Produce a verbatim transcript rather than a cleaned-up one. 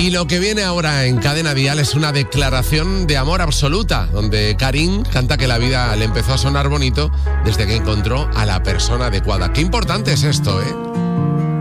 Y lo que viene ahora en Cadena Dial es una declaración de amor absoluta, donde Karim canta que la vida le empezó a sonar bonito desde que encontró a la persona adecuada. Qué importante es esto, ¿eh?